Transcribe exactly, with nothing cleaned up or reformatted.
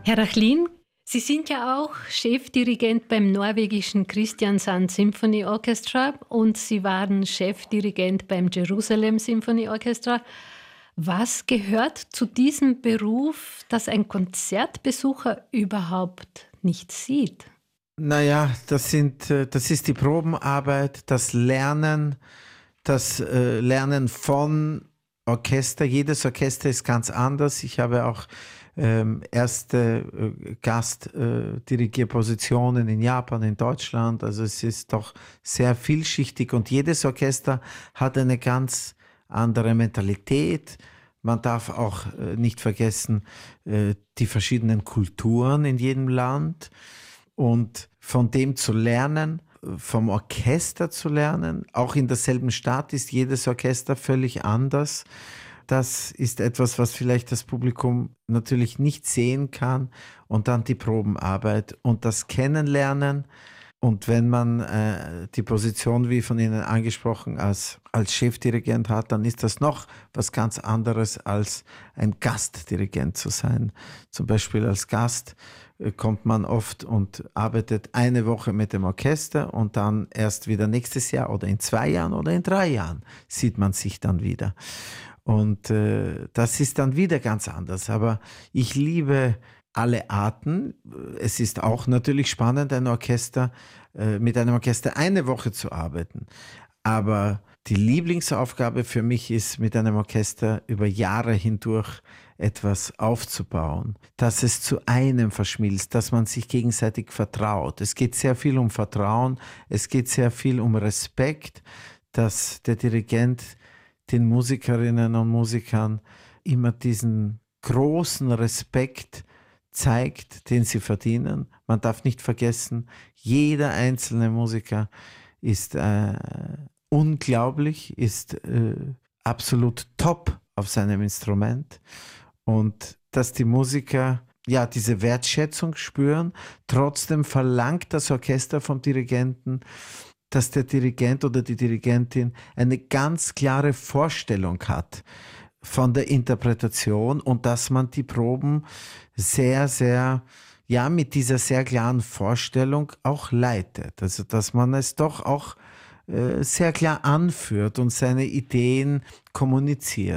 Herr Rachlin, Sie sind ja auch Chefdirigent beim norwegischen Kristiansand Symphony Orchestra und Sie waren Chefdirigent beim Jerusalem Symphony Orchestra. Was gehört zu diesem Beruf, das ein Konzertbesucher überhaupt nicht sieht? Naja, das sind, äh, das ist die Probenarbeit, das Lernen, das äh, Lernen von Orchester. Jedes Orchester ist ganz anders. Ich habe auch ähm, erste äh, Gastdirigierpositionen in Japan, in Deutschland. Also es ist doch sehr vielschichtig und jedes Orchester hat eine ganz andere Mentalität. Man darf auch äh, nicht vergessen, äh, die verschiedenen Kulturen in jedem Land. Und von dem zu lernen, vom Orchester zu lernen, auch in derselben Stadt ist jedes Orchester völlig anders. Das ist etwas, was vielleicht das Publikum natürlich nicht sehen kann. Und dann die Probenarbeit und das Kennenlernen. Und wenn man äh, die Position, wie von Ihnen angesprochen, als, als Chefdirigent hat, dann ist das noch was ganz anderes, als ein Gastdirigent zu sein. Zum Beispiel als Gast äh, kommt man oft und arbeitet eine Woche mit dem Orchester und dann erst wieder nächstes Jahr oder in zwei Jahren oder in drei Jahren sieht man sich dann wieder. Und äh, das ist dann wieder ganz anders. Aber ich liebe alle Arten. Es ist auch natürlich spannend, ein Orchester, äh, mit einem Orchester eine Woche zu arbeiten. Aber die Lieblingsaufgabe für mich ist, mit einem Orchester über Jahre hindurch etwas aufzubauen, dass es zu einem verschmilzt, dass man sich gegenseitig vertraut. Es geht sehr viel um Vertrauen, es geht sehr viel um Respekt, dass der Dirigent den Musikerinnen und Musikern immer diesen großen Respekt zeigt, den sie verdienen. Man darf nicht vergessen, jeder einzelne Musiker ist äh, unglaublich, ist äh, absolut top auf seinem Instrument und dass die Musiker ja diese Wertschätzung spüren. Trotzdem verlangt das Orchester vom Dirigenten, dass der Dirigent oder die Dirigentin eine ganz klare Vorstellung hat von der Interpretation und dass man die Proben sehr, sehr, ja, mit dieser sehr klaren Vorstellung auch leitet. Also, dass man es doch auch äh, sehr klar anführt und seine Ideen kommuniziert.